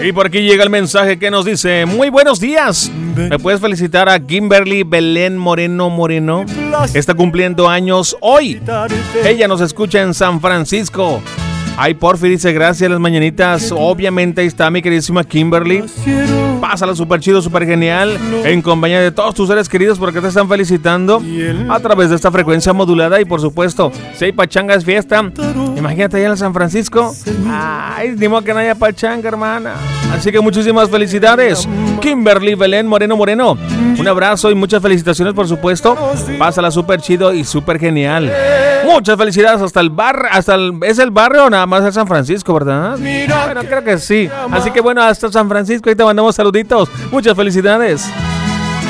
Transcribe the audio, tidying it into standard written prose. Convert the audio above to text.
Y por aquí llega el mensaje que nos dice: muy buenos días. ¿Me puedes felicitar a Kimberly Belén Moreno? Está cumpliendo años hoy. Ella nos escucha en San Francisco. Ay, porfi, dice gracias, las mañanitas. Obviamente ahí está mi queridísima Kimberly. Pásala súper chido, súper genial, en compañía de todos tus seres queridos, porque te están felicitando a través de esta frecuencia modulada. Y por supuesto, si hay pachanga es fiesta. Imagínate allá en San Francisco. Ay, ni modo que no haya pachanga, hermana. Así que muchísimas felicidades, Kimberly Belén Moreno. Un abrazo y muchas felicitaciones, por supuesto. Pásala súper chido y súper genial. Muchas felicidades hasta el barrio, ¿es el barrio o nada más es San Francisco, verdad? Bueno, creo que sí. Así que bueno, hasta San Francisco, ahí te mandamos saluditos. Muchas felicidades.